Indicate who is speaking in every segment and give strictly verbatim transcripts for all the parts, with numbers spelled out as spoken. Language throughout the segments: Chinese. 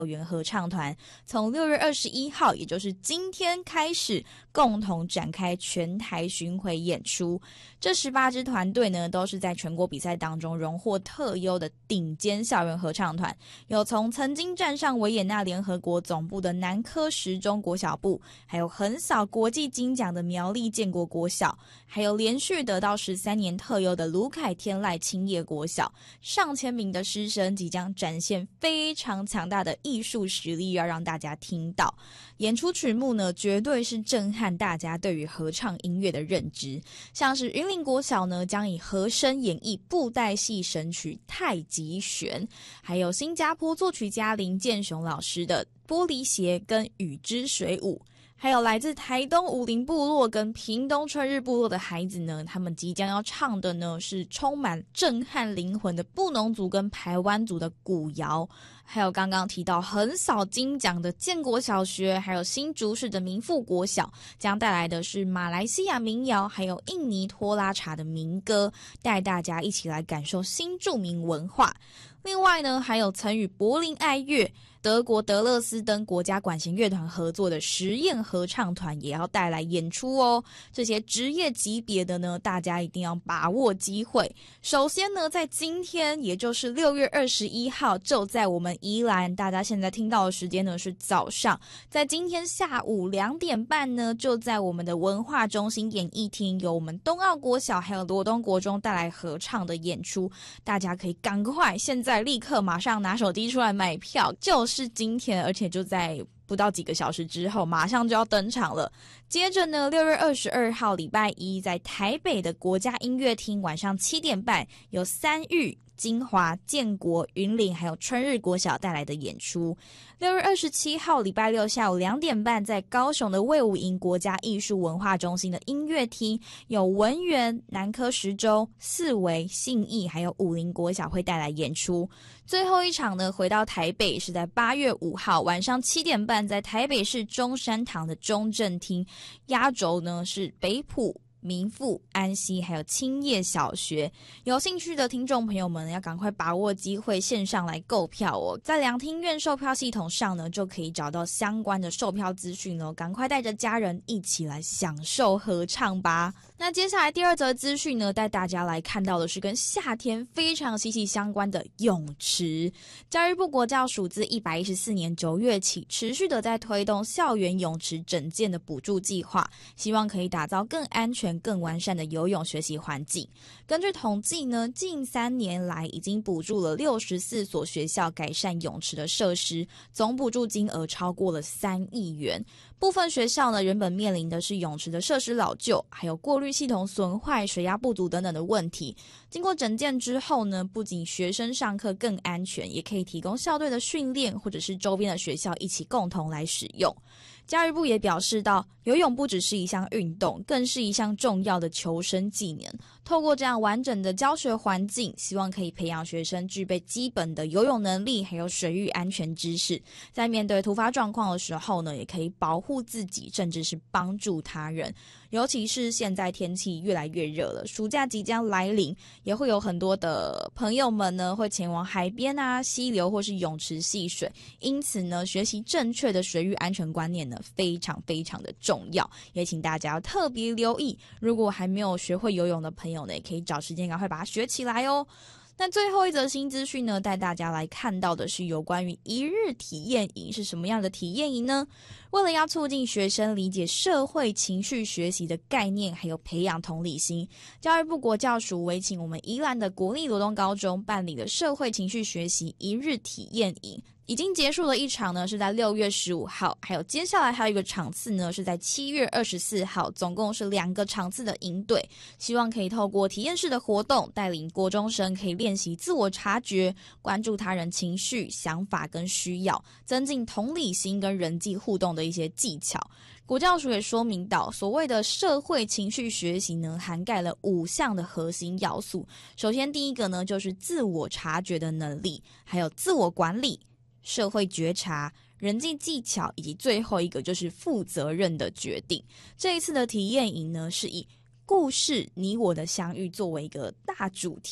Speaker 1: 园合唱团从六月二十一号，也就是今天开始，共同展开全台巡回演出。这十八支团队呢，都是在全国比赛当中荣获特优的顶尖校园合唱团，有从曾经站上维也纳联合国总部的南科十中国小部，还有横扫国际金奖的苗栗建国国小，还有连续得到十三年特优的卢凯天籁青叶国小。上千名的师生即将展现非常强大的艺术实力，要让大家听到。演出曲目呢，绝对是震撼大家对于合唱音乐的认知。像是云林国小呢，将以和声演绎布袋戏神曲《太极拳》，还有新加坡作曲家林建雄老师的《玻璃鞋》跟《雨之水舞》。还有来自台东武林部落跟屏东春日部落的孩子呢，他们即将要唱的呢是充满震撼灵魂的布农族跟排湾族的古谣，还有刚刚提到横扫金奖的建国小学，还有新竹市的民富国小，将带来的是马来西亚民谣，还有印尼拖拉茶的民歌，带大家一起来感受新住民文化。另外呢，还有曾与柏林爱乐、德国德勒斯登国家管弦乐团合作的实验合唱团也要带来演出哦。这些职业级别的呢，大家一定要把握机会。首先呢，在今天，也就是六月二十一号，就在我们宜兰，大家现在听到的时间呢是早上，在今天下午两点半呢，就在我们的文化中心演艺厅，由我们东澳国小还有罗东国中带来合唱的演出，大家可以赶快现在立刻马上拿手机出来买票，就是今天，而且就在不到几个小时之后马上就要登场了。接着呢，六月二十二号礼拜一，在台北的国家音乐厅晚上七点半，有三育、金华、建国、云林还有春日国小带来的演出。六月二十七号礼拜六下午两点半，在高雄的卫武营国家艺术文化中心的音乐厅，有文园、南科十中、四维、信义还有武林国小会带来演出。最后一场呢，回到台北是在八月五号晚上七点半，在台北市中山堂的中正厅，压轴呢是北埔、民富、安溪还有青叶小学。有兴趣的听众朋友们要赶快把握机会，线上来购票哦。在两厅院售票系统上呢，就可以找到相关的售票资讯哦。赶快带着家人一起来享受合唱吧。那接下来第二则资讯呢，带大家来看到的是跟夏天非常息息相关的泳池。教育部国教署自一百一十四年九月起，持续的在推动校园泳池整建的补助计划，希望可以打造更安全更完善的游泳学习环境。根据统计呢，近三年来已经补助了六十四所学校改善泳池的设施，总补助金额超过了三亿元。部分学校呢，原本面临的是泳池的设施老旧，还有过滤系统损坏、水压不足等等的问题。经过整建之后呢，不仅学生上课更安全，也可以提供校队的训练，或者是周边的学校一起共同来使用。教育部也表示到，游泳不只是一项运动，更是一项重要的求生技能。透过这样完整的教学环境，希望可以培养学生具备基本的游泳能力，还有水域安全知识，在面对突发状况的时候呢，也可以保护自己，甚至是帮助他人。尤其是现在天气越来越热了，暑假即将来临，也会有很多的朋友们呢会前往海边啊、溪流或是泳池戏水，因此呢，学习正确的水域安全观念呢非常非常的重要，也请大家要特别留意。如果还没有学会游泳的朋友呢，也可以找时间赶快把它学起来哦。那最后一则新资讯呢，带大家来看到的是有关于一日体验营是什么样的体验营呢？为了要促进学生理解社会情绪学习的概念，还有培养同理心，教育部国教署委请我们宜兰的国立罗东高中办理了社会情绪学习一日体验营。已经结束了一场呢，是在六月十五号，还有接下来还有一个场次呢，是在七月二十四号，总共是两个场次的营队，希望可以透过体验式的活动，带领国中生可以练习自我察觉，关注他人情绪、想法跟需要，增进同理心跟人际互动的一些技巧。国教署也说明到，所谓的社会情绪学习呢，涵盖了五项的核心要素。首先第一个呢，就是自我察觉的能力，还有自我管理、社会觉察、人际技巧，以及最后一个就是负责任的决定。这一次的体验营呢，是以故事你我的相遇作为一个大主题，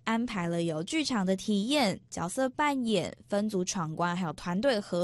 Speaker 1: 安排了有剧场的体验、角色扮演、分组闯关，还有团队合